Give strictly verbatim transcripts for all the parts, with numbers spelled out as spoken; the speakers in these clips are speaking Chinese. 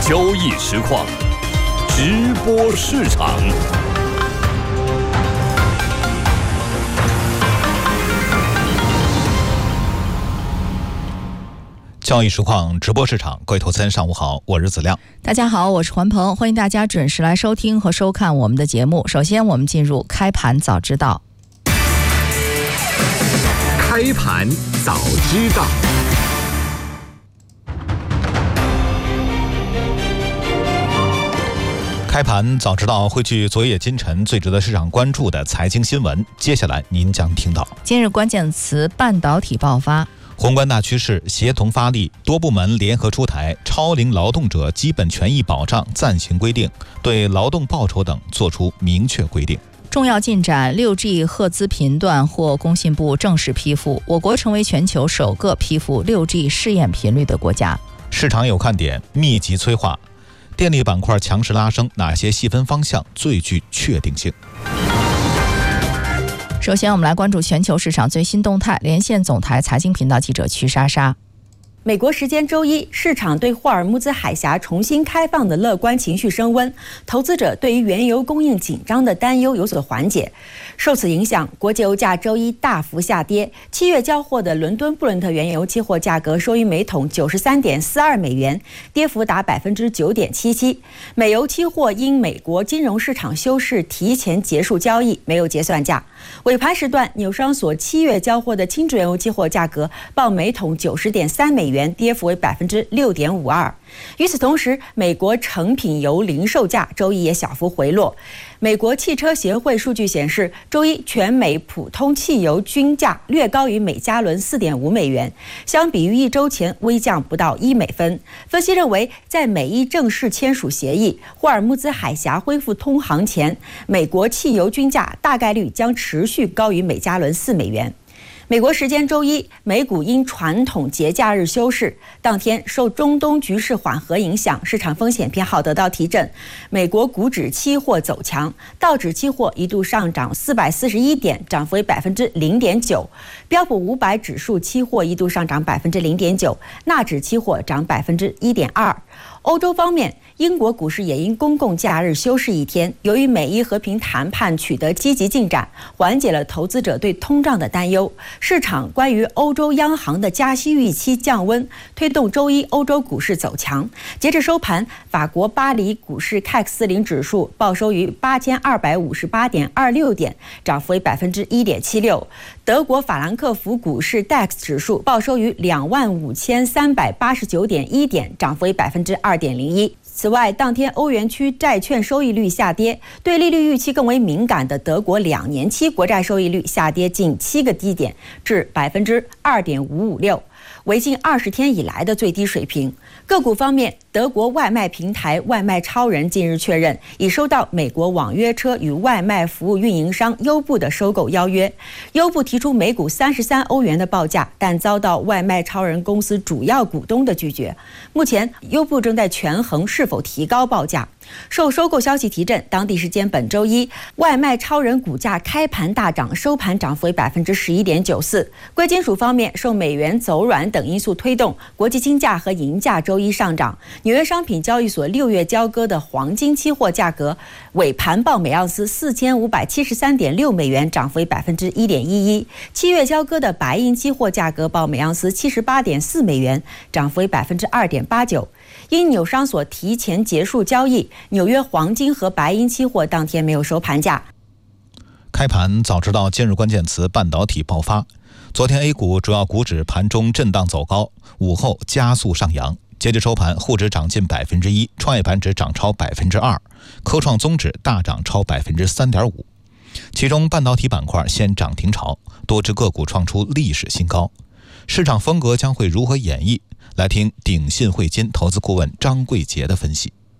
交易实况，直播市场。 交易实况直播市场，各位投资人上午好，我是子亮。 大家好，我是环鹏，欢迎大家准时来收听和收看我们的节目。首先我们进入开盘早知道。 开盘早知道。 开盘早知道汇聚昨夜今晨最值得市场关注的财经新闻，接下来您将听到： 今日关键词半导体爆发， 宏观大趋势协同发力，多部门联合出台超龄劳动者基本权益保障暂行规定，对劳动报酬等作出明确规定。 重要进展 六 G 赫兹频段获工信部正式批复，我国成为全球首个批复 六 G 试验频率的国家。 市场有看点，密集催化，电力板块强势拉升，哪些细分方向最具确定性？ 首先我们来关注全球市场最新动态，连线总台财经频道记者曲莎莎。 美国时间周一，市场对霍尔木兹海峡重新开放的乐观情绪升温，投资者对于原油供应紧张的担忧有所缓解。受此影响，国际油价周一大幅下跌，七月交货的伦敦布伦特原油期货价格收于每桶九十三点四二美元，跌幅达百分之九点七七。美油期货因美国金融市场休市提前结束交易，没有结算价。尾盘时段，纽商所七月交货的轻质原油期货价格报每桶九十点三美元，跌幅为百分之六点五二。与此同时，美国成品油零售价周一也小幅回落。美国汽车协会数据显示，周一全美普通汽油均价略高于每加仑 四点五美元，相比于一周前微降不到一美分。分析认为，在美伊正式签署协议，霍尔木兹海峡恢复通航前，美国汽油均价大概率将持续高于每加仑四美元。美国时间周一，美股因传统节假日休市，当天受中东局势缓和影响，市场风险偏好得到提振。美国股指期货走强，道指期货一度上涨四百四十一点，涨幅为百分之零点九；标普五百指数期货一度上涨百分之零点九，纳指期货涨百分之一点二。欧洲方面，英国股市也因公共假日休市一天，由于美伊和平谈判取得积极进展，缓解了投资者对通胀的担忧。市场关于欧洲央行的加息预期降温，推动周一欧洲股市走强。截至收盘，法国巴黎股市 C A C 四十 指数报收于八千二百五十八点二六点，涨幅为百分之一点七六。德国法兰克福股市 D A X 指数报收于两万五千三百八十九点一点，涨幅为百分之二点零一。此外，当天欧元区债券收益率下跌，对利率预期更为敏感的德国两年期国债收益率下跌近七个基点，至百分之二点五五六，为近二十天以来的最低水平。个股方面，德国外卖平台外卖超人近日确认已收到美国网约车与外卖服务运营商优步的收购邀约。优步提出每股三十三欧元的报价，但遭到外卖超人公司主要股东的拒绝。目前，优步正在权衡是否提高报价。受收购消息提振，当地时间本周一，外卖超人股价开盘大涨，收盘涨幅为百分之十一点九四。贵金属方面，受美元走软等因素推动，国际金价和银价周一上涨。纽约商品交易所六月交割的黄金期货价格尾盘报每盎司四千五百七十三点六美元，涨幅为百分之一点一一。七月交割的白银期货价格报每盎司七十八点四美元，涨幅为百分之二点八九。因纽商所提前结束交易，纽约黄金和白银期货当天没有收盘价。 开盘早知道今日关键词半导体爆发。昨天 A 股主要股指盘中震荡走高，午后加速上扬。截至收盘，沪指涨近百分之一，创业板指涨超百分之二，科创综指大涨超百分之三点五。其中半导体板块现涨停潮，多只个股创出历史新高。市场风格将会如何演绎？来听鼎信汇金投资顾问张贵杰的分析。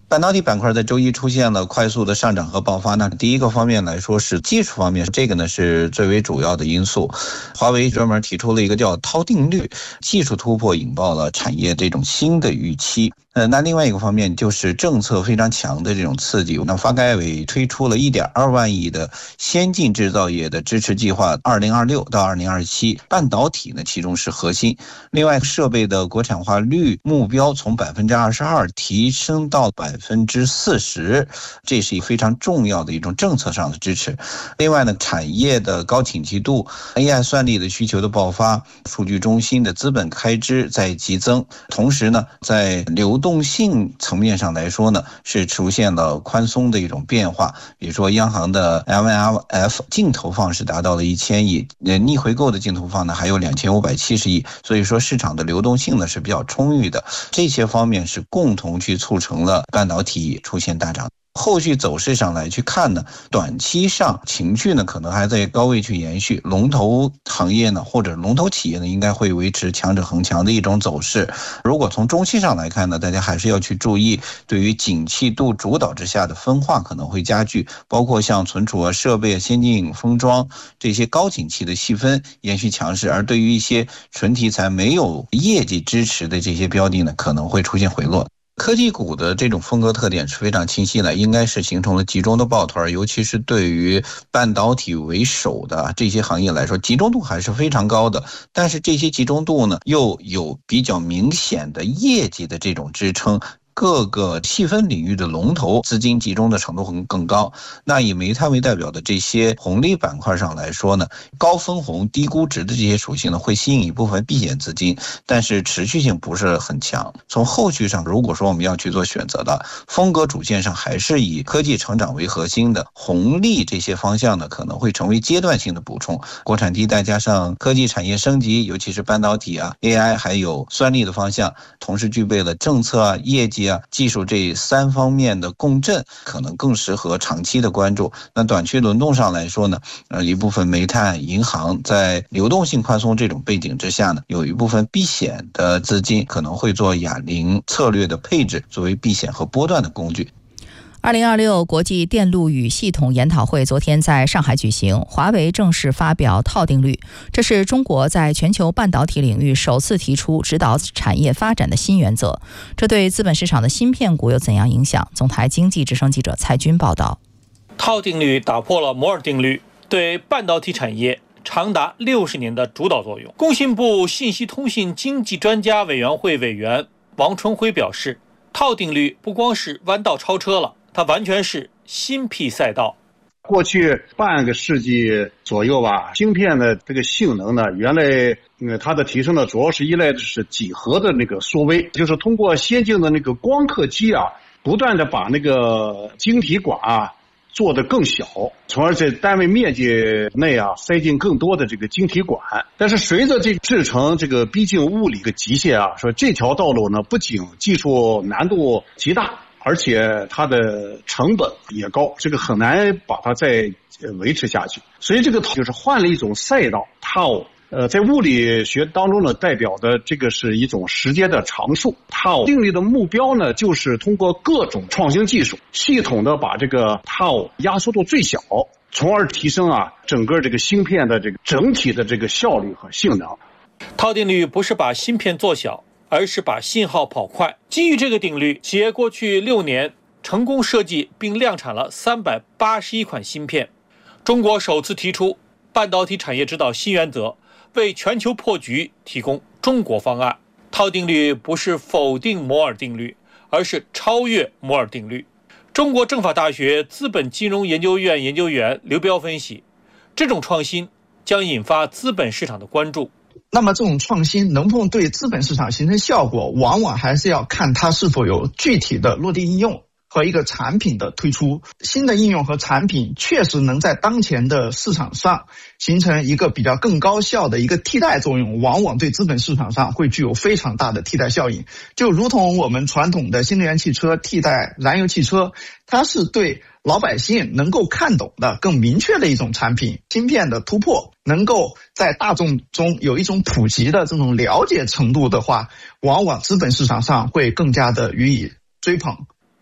半导体板块在周一出现了快速的上涨和爆发呢。第一个方面来说是技术方面，这个呢是最为主要的因素。华为专门提出了一个叫涛定律，技术突破引爆了产业这种新的预期。呃，那另外一个方面就是政策非常强的这种刺激。那发改委推出了 一点二万亿的先进制造业的支持计划，二零二六到二零二七，半导体呢其中是核心。另外，设备的国产化率目标从百分之二十二提升到百分之四十，这是一个非常重要的一种政策上的支持。另外呢，产业的高景气度、A I 算力的需求的爆发、数据中心的资本开支在激增，同时呢，在流动性层面上来说呢，是出现了宽松的一种变化。比如说，央行的 M L F 净投放是达到了一千亿，逆回购的净投放呢还有两千五百七十亿，所以说市场的流动性呢是比较充裕的。这些方面是共同去促成了半导体出现大涨。后续走势上来去看呢，短期上情绪呢可能还在高位去延续，龙头行业呢或者龙头企业呢应该会维持强者恒强的一种走势。如果从中期上来看呢，大家还是要去注意，对于景气度主导之下的分化可能会加剧，包括像存储啊、设备、先进封装这些高景气的细分延续强势，而对于一些纯题材没有业绩支持的这些标的呢，可能会出现回落。科技股的这种风格特点是非常清晰的，应该是形成了集中的抱团，尤其是对于半导体为首的这些行业来说，集中度还是非常高的。但是这些集中度呢，又有比较明显的业绩的这种支撑。各个细分领域的龙头资金集中的程度会更高。那以煤炭为代表的这些红利板块上来说呢，高分红低估值的这些属性呢，会吸引一部分避险资金，但是持续性不是很强。从后续上，如果说我们要去做选择的风格主线上，还是以科技成长为核心的红利这些方向呢，可能会成为阶段性的补充。国产替代加上科技产业升级，尤其是半导体啊、A I 还有算力的方向，同时具备了政策啊、业绩啊、技术这三方面的共振，可能更适合长期的关注。那短期轮动上来说呢，呃，一部分煤炭、银行在流动性宽松这种背景之下呢，有一部分避险的资金可能会做哑铃策略的配置，作为避险和波段的工具。 二零二六国际电路与系统研讨会昨天在上海举行，华为正式发表套定律，这是中国在全球半导体领域首次提出指导产业发展的新原则。这对资本市场的芯片股有怎样影响？总台经济之声记者蔡军报道。 套定律打破了摩尔定律对半导体产业长达六十年的主导作用。工信部信息通信经济专家委员会委员王春辉表示，套定律不光是弯道超车了，它完全是新辟赛道。 过去半个世纪左右吧，芯片的这个性能呢，原来呃它的提升呢，主要是依赖的是几何的那个缩微，就是通过先进的那个光刻机啊，不断的把那个晶体管啊做得更小，从而在单位面积内啊塞进更多的这个晶体管。但是随着这个制程这个逼近物理的极限啊，说这条道路呢，不仅技术难度极大，而且它的成本也高，这个很难把它再维持下去。所以这个就是换了一种赛道，套呃，在物理学当中呢，代表的这个是一种时间的常数。套定律的目标呢，就是通过各种创新技术，系统的把这个套压缩到最小，从而提升啊整个这个芯片的这个整体的这个效率和性能。 套定律不是把芯片做小，而是把信号跑快。基于这个定律，企业过去六年成功设计并量产了三百八十一款芯片。中国首次提出半导体产业指导新原则，为全球破局提供中国方案。套定律不是否定摩尔定律，而是超越摩尔定律。中国政法大学资本金融研究院研究员刘彪分析，这种创新将引发资本市场的关注。 那么这种创新能不能对资本市场形成效果，往往还是要看它是否有具体的落地应用和一个产品的推出。新的应用和产品确实能在当前的市场上形成一个比较更高效的一个替代作用，往往对资本市场上会具有非常大的替代效应。就如同我们传统的新能源汽车替代燃油汽车，它是对老百姓能够看懂的更明确的一种产品。芯片的突破能够在大众中有一种普及的这种了解程度的话，往往资本市场上会更加的予以追捧。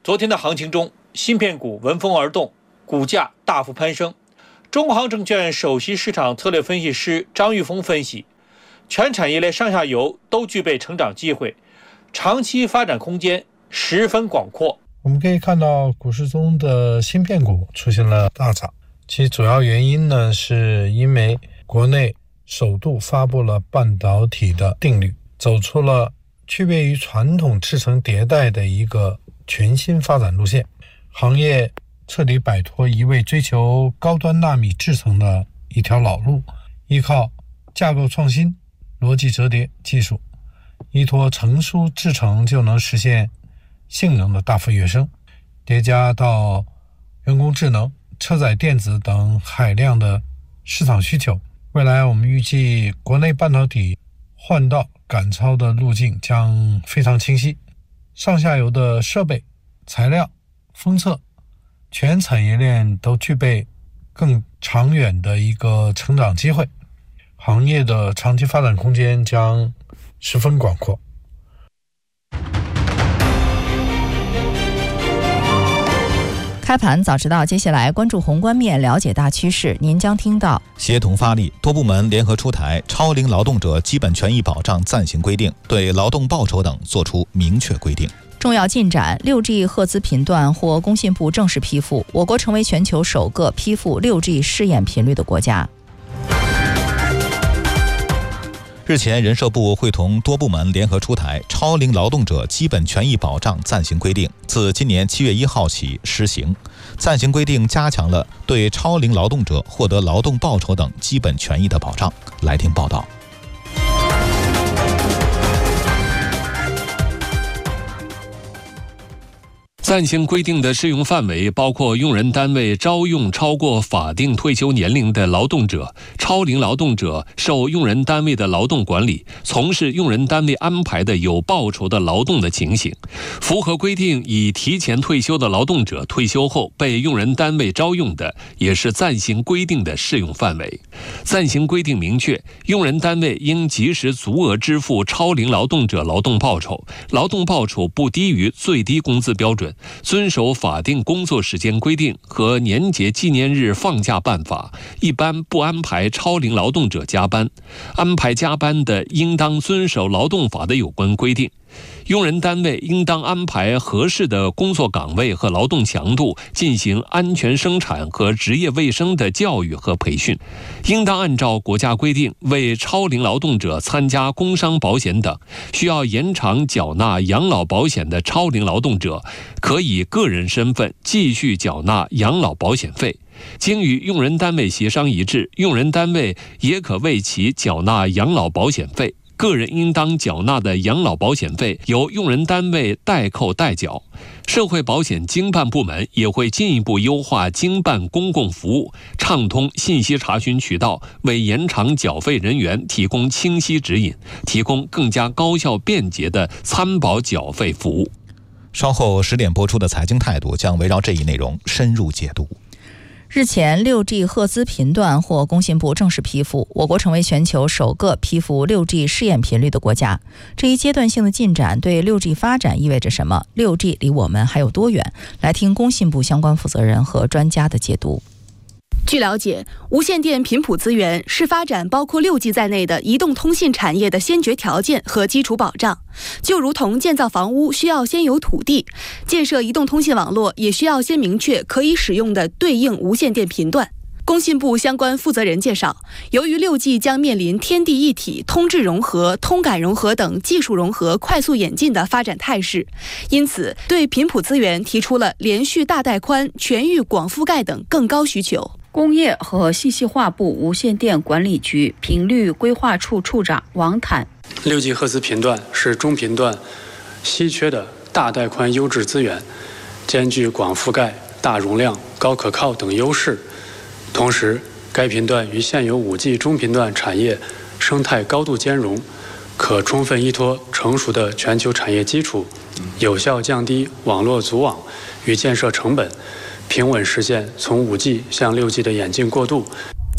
昨天的行情中，芯片股闻风而动，股价大幅攀升。中航证券首席市场策略分析师张玉峰分析，全产业链上下游都具备成长机会，长期发展空间十分广阔。 我们可以看到股市中的芯片股出现了大涨，其主要原因呢，是因为国内首度发布了半导体的定律，走出了区别于传统制程迭代的一个全新发展路线，行业彻底摆脱一味追求高端纳米制程的一条老路，依靠架构创新、逻辑折叠技术，依托成熟制程就能实现性能的大幅跃升，叠加到人工智能、车载电子等海量的市场需求，未来我们预计国内半导体换道赶超的路径将非常清晰，上下游的设备、材料、封测全产业链都具备更长远的一个成长机会，行业的长期发展空间将十分广阔。 开盘早知道，接下来关注宏观面，了解大趋势。您将听到： 协同发力，多部门联合出台《超龄劳动者基本权益保障暂行规定》，对劳动报酬等作出明确规定。 重要进展 ：六 G 赫兹频段获工信部正式批复，我国成为全球首个批复 六 G 试验频率的国家。 日前，人社部会同多部门联合出台《超龄劳动者基本权益保障暂行规定》，自今年七月一号起施行。暂行规定加强了对超龄劳动者获得劳动报酬等基本权益的保障。来听报道。 暂行规定的适用范围包括用人单位招用超过法定退休年龄的劳动者、超龄劳动者受用人单位的劳动管理，从事用人单位安排的有报酬的劳动的情形。符合规定已提前退休的劳动者退休后被用人单位招用的，也是暂行规定的适用范围。暂行规定明确，用人单位应及时足额支付超龄劳动者劳动报酬，劳动报酬不低于最低工资标准，遵守法定工作时间规定和年节纪念日放假办法，一般不安排超龄劳动者加班，安排加班的应当遵守劳动法的有关规定。用人单位应当安排合适的工作岗位和劳动强度，进行安全生产和职业卫生的教育和培训。应当按照国家规定为超龄劳动者参加工伤保险等，需要延长缴纳养老保险的超龄劳动者，可以个人身份继续缴纳养老保险费。经与用人单位协商一致，用人单位也可为其缴纳养老保险费。个人应当缴纳的养老保险费由用人单位代扣代缴。社会保险经办部门也会进一步优化经办公共服务，畅通信息查询渠道，为延长缴费人员提供清晰指引，提供更加高效便捷的参保缴费服务。 稍后十点播出的财经态度将围绕这一内容深入解读。 日前 六 G 赫兹频段获工信部正式批复，我国成为全球首个批复 六 G 试验频率的国家。这一阶段性的进展对 六 G 发展意味着什么？ 六 G 离我们还有多远？来听工信部相关负责人和专家的解读。 据了解，无线电频谱资源是发展包括 六 G 在内的移动通信产业的先决条件和基础保障。就如同建造房屋需要先有土地，建设移动通信网络也需要先明确可以使用的对应无线电频段。工信部相关负责人介绍，由于 六 G 将面临天地一体、通智融合、通感融合等技术融合快速演进的发展态势，因此对频谱资源提出了连续大带宽、全域广覆盖等更高需求。 工业和信息化部无线电管理局频率规划处处长王坦， 六 G 赫兹频段是中频段稀缺的大带宽优质资源，兼具广覆盖、大容量、高可靠等优势。同时，该频段与现有 五 G 中频段产业生态高度兼容，可充分依托成熟的全球产业基础，有效降低网络组网与建设成本，平稳实现从 五 G 向 六 G 的演进过渡。 在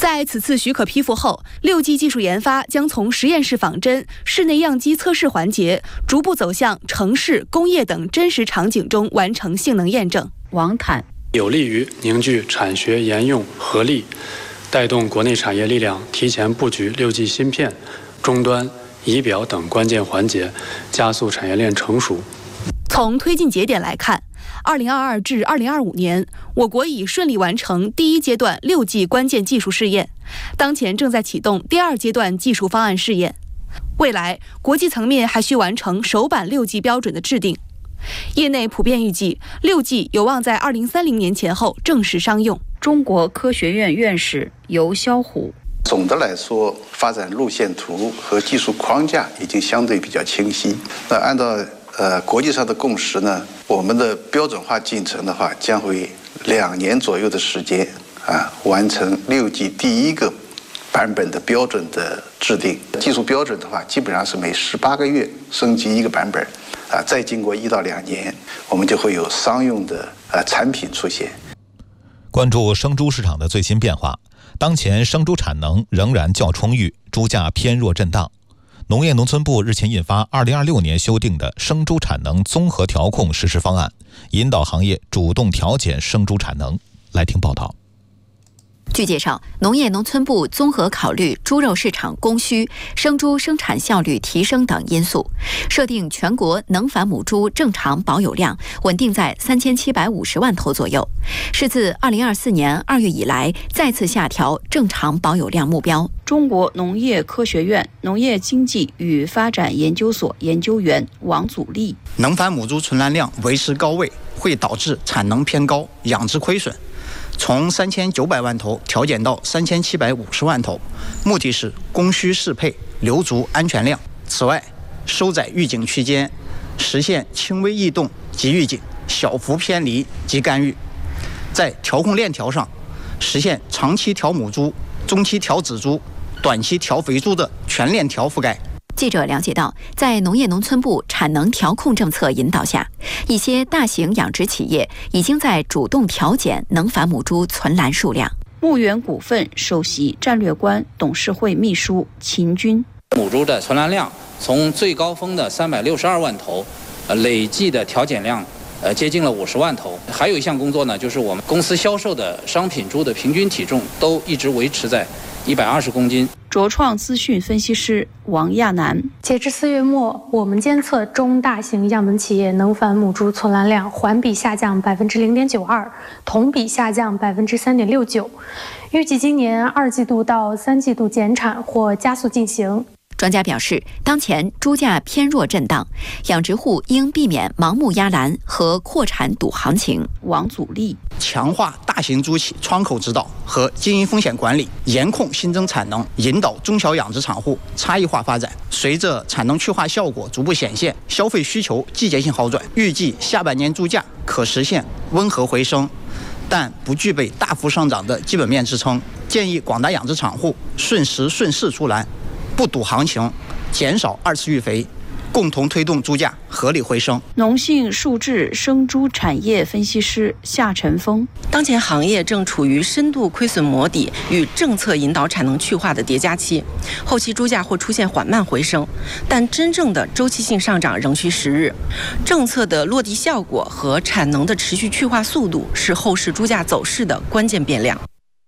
在此次许可批复后，六 G 技术研发将从实验室仿真、室内样机测试环节，逐步走向城市、工业等真实场景中完成性能验证。 王坦有利于凝聚产学研用合力，带动国内产业力量提前布局六 G 芯片、终端、仪表等关键环节，加速产业链成熟。 从推进节点来看，二零二二至二零二五年，我国已顺利完成第一阶段六 G 关键技术试验，当前正在启动第二阶段技术方案试验。未来，国际层面还需完成首版六 G 标准的制定。业内普遍预计，六 G 有望在二零三零年前后正式商用。 中国科学院院士游霄虎。 总的来说，发展路线图和技术框架已经相对比较清晰。那按照呃国际上的共识呢，我们的标准化进程的话，将会两年左右的时间啊，完成六 G 第一个版本的标准的制定。技术标准的话，基本上是每十八个月升级一个版本。啊，再经过一到两年，我们就会有商用的呃产品出现。 关注生猪市场的最新变化，当前生猪产能仍然较充裕，猪价偏弱震荡。农业农村部日前印发二零二六年修订的生猪产能综合调控实施方案，引导行业主动调减生猪产能。来听报道。 据介绍，农业农村部综合考虑猪肉市场供需、生猪生产效率提升等因素，设定全国能繁母猪正常保有量稳定在三千七百五十万头左右，是自二零二四年二月以来再次下调正常保有量目标。 中国农业科学院农业经济与发展研究所研究员王祖立： 能繁母猪存栏量维持高位，会导致产能偏高，养殖亏损。从三千九百万头调减到三千七百五十万头，目的是供需适配，留足安全量。此外，收窄预警区间，实现轻微异动及预警，小幅偏离及干预。在调控链条上，实现长期调母猪、中期调仔猪、短期调肥猪的全链条覆盖。 记者了解到，在农业农村部产能调控政策引导下，一些大型养殖企业已经在主动调减能繁母猪存栏数量。 牧原股份首席战略官、董事会秘书秦军： 母猪的存栏量从最高峰的三百六十二万头，呃，累计的调减量呃接近了五十万头。还有一项工作呢，就是我们公司销售的商品猪的平均体重都一直维持在一百二十公斤。 卓创资讯分析师王亚楠： 截至四月末，我们监测中大型样本企业能繁母猪存栏量环比下降百分之零点九二，同比下降百分之三点六九。预计今年二季度到三季度减产或加速进行。 专家表示，当前猪价偏弱震荡，养殖户应避免盲目压栏和扩产赌行情。 王祖立： 强化大型猪企窗口指导和经营风险管理，严控新增产能，引导中小养殖场户差异化发展。随着产能去化效果逐步显现，消费需求季节性好转，预计下半年猪价可实现温和回升，但不具备大幅上涨的基本面支撑。建议广大养殖场户顺时顺势出栏，不赌行情，减少二次育肥，共同推动猪价合理回升。 农信数智生猪产业分析师夏晨峰： 当前行业正处于深度亏损磨底与政策引导产能去化的叠加期，后期猪价或出现缓慢回升，但真正的周期性上涨仍需时日。政策的落地效果和产能的持续去化速度是后市猪价走势的关键变量。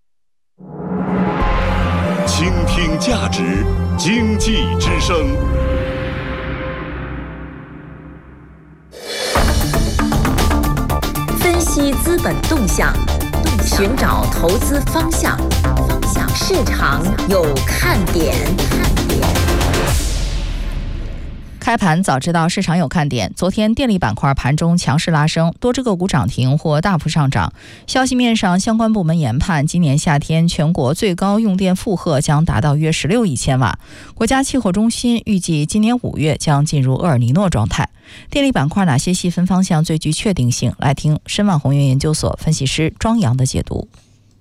倾听价值，经济之声。 分析资本动向，寻找投资方向，市场有看点。 开盘早知道市场有看点。昨天电力板块盘中强势拉升，多只个股涨停或大幅上涨。消息面上，相关部门研判，今年夏天全国最高用电负荷将达到约十六亿千瓦。国家气候中心预计今年五月将进入厄尔尼诺状态。电力板块哪些细分方向最具确定性？来听申万宏源研究所分析师庄阳的解读。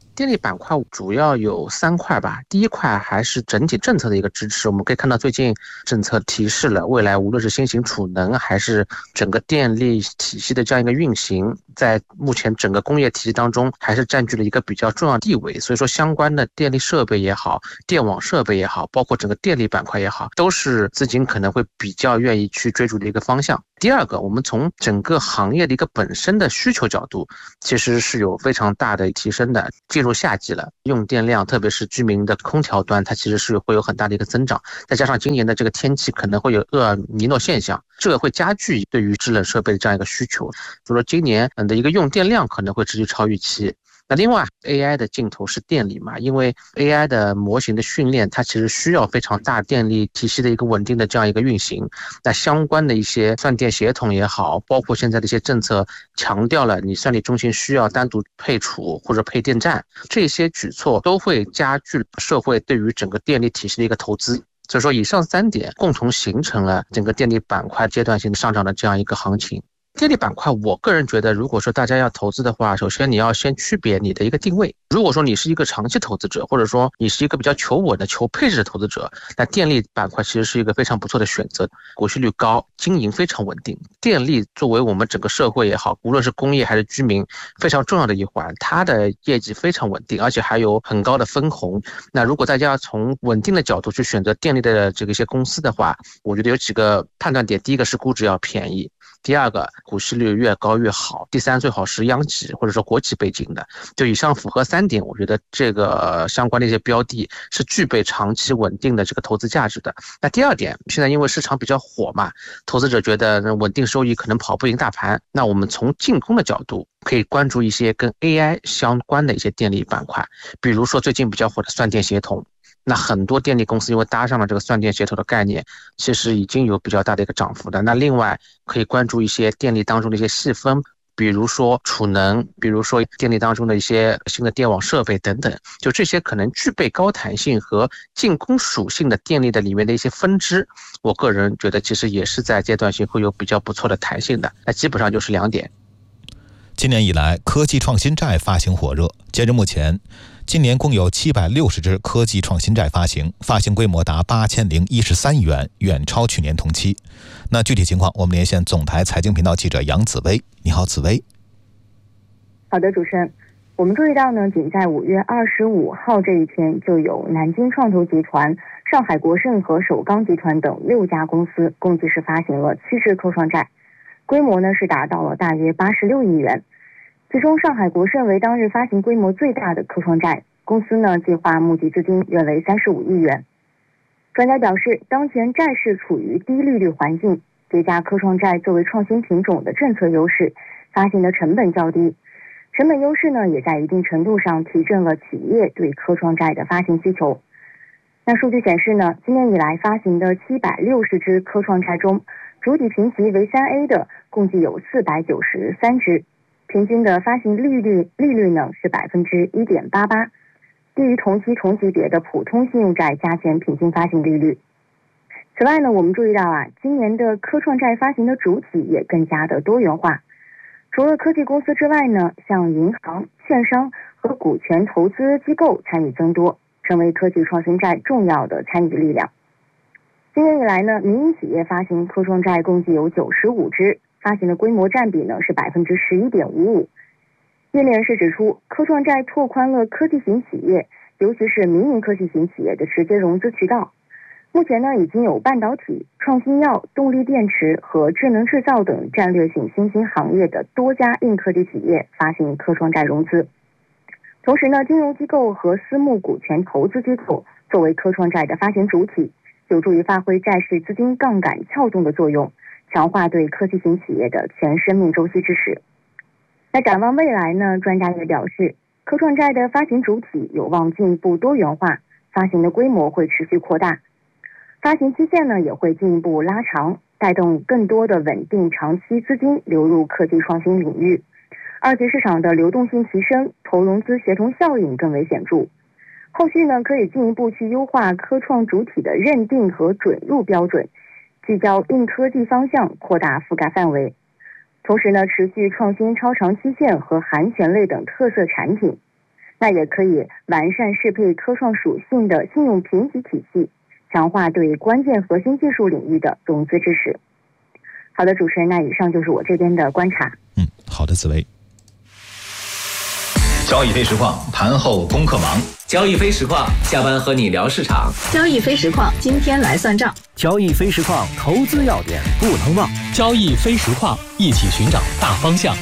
电力板块主要有三块吧。第一块还是整体政策的一个支持，我们可以看到最近政策提示了未来无论是新型储能还是整个电力体系的这样一个运行，在目前整个工业体系当中还是占据了一个比较重要的地位。所以说相关的电力设备也好，电网设备也好，包括整个电力板块也好，都是资金可能会比较愿意去追逐的一个方向。第二个，我们从整个行业的一个本身的需求角度，其实是有非常大的提升的。进入夏季了，用电量特别是居民的空调端，它其实是会有很大的一个增长，再加上今年的这个天气可能会有厄尔尼诺现象，这个会加剧对于制冷设备的这样一个需求，所以说今年的一个用电量可能会持续超预期。那另外 A I 的尽头是电力嘛，因为 A I 的模型的训练，它其实需要非常大电力体系的一个稳定的这样一个运行。那相关的一些算电协同也好，包括现在的一些政策强调了你算力中心需要单独配储或者配电站，这些举措都会加剧社会对于整个电力体系的一个投资。所以说以上三点共同形成了整个电力板块阶段性上涨的这样一个行情。电力板块我个人觉得，如果说大家要投资的话，首先你要先区别你的一个定位。如果说你是一个长期投资者，或者说你是一个比较求稳的求配置的投资者，那电力板块其实是一个非常不错的选择，股息率高，经营非常稳定。电力作为我们整个社会也好，无论是工业还是居民非常重要的一环，它的业绩非常稳定，而且还有很高的分红。那如果大家从稳定的角度去选择电力的这个一些公司的话，我觉得有几个判断点。第一个是估值要便宜，第二个股息率越高越好，第三最好是央企或者说国企背景的。就以上符合三点，我觉得这个相关的一些标的是具备长期稳定的这个投资价值的。那第二点，现在因为市场比较火嘛，投资者觉得稳定收益可能跑不赢大盘，那我们从进攻的角度可以关注一些跟 A I 相关的一些电力板块，比如说最近比较火的算电协同。那很多电力公司因为搭上了这个算电协同的概念，其实已经有比较大的一个涨幅的。那另外可以关注一些电力当中的一些细分，比如说储能，比如说电力当中的一些新的电网设备等等，就这些可能具备高弹性和进攻属性的电力的里面的一些分支，我个人觉得其实也是在阶段性会有比较不错的弹性的。那基本上就是两点。 今年以来，科技创新债发行火热。截至目前，今年共有七百六十只科技创新债发行，发行规模达八千零一十三亿元，远超去年同期。那具体情况，我们连线总台财经频道记者杨紫薇。你好，紫薇。 好的，主持人，我们注意到呢，仅在五月二十五号这一天，就有南京创投集团、上海国盛和首钢集团等六家公司共计是发行了七只科创债，规模呢是达到了大约八十六亿元。其中上海国盛为当日发行规模最大的科创债，公司呢计划募集资金约为三十五亿元。专家表示，当前债市处于低利率环境，叠加科创债作为创新品种的政策优势，发行的成本较低，成本优势呢也在一定程度上提振了企业对科创债的发行需求。那数据显示呢，今年以来发行的七百六十只科创债中，主体评级为 三 A 的共计有四百九十三只，平均的发行利率利率呢是 百分之一点八八， 低于同期同级别的普通信用债加权平均发行利率。此外呢，我们注意到啊，今年的科创债发行的主体也更加的多元化，除了科技公司之外呢，像银行、券商和股权投资机构参与增多，成为科技创新债重要的参与力量。今年以来呢，民营企业发行科创债共计有九十五只，发行的规模占比呢是 百分之十一点五五。 业内人士指出，科创债拓宽了科技型企业，尤其是民营科技型企业的直接融资渠道。目前呢，已经有半导体、创新药、动力电池和智能制造等战略性新兴行业的多家硬科技企业发行科创债融资。同时呢，金融机构和私募股权投资机构作为科创债的发行主体，有助于发挥债市资金杠杆撬动的作用，强化对科技型企业的全生命周期支持。那展望未来呢，专家也表示，科创债的发行主体有望进一步多元化，发行的规模会持续扩大，发行期限呢也会进一步拉长，带动更多的稳定长期资金流入科技创新领域。二级市场的流动性提升，投融资协同效应更为显著。后续呢，可以进一步去优化科创主体的认定和准入标准，聚焦硬科技方向，扩大覆盖范围。同时呢，持续创新超长期限和含权类等特色产品， 那也可以完善适配科创属性的信用评级体系，强化对关键核心技术领域的融资支持。好的，主持人，那以上就是我这边的观察。 嗯，好的，紫薇。交易非实况，盘后功课忙。 交易非实况，下班和你聊市场。 交易非实况，今天来算账。 交易非实况，投资要点不能忘。 交易非实况，一起寻找大方向。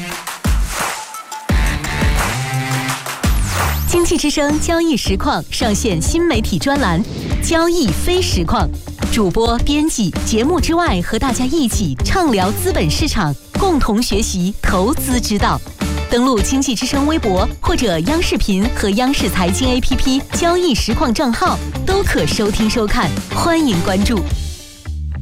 经济之声交易实况上线新媒体专栏交易非实况，主播编辑节目之外和大家一起畅聊资本市场，共同学习投资之道。登录经济之声微博或者央视频和央视财经 A P P 交易实况账号都可收听收看，欢迎关注。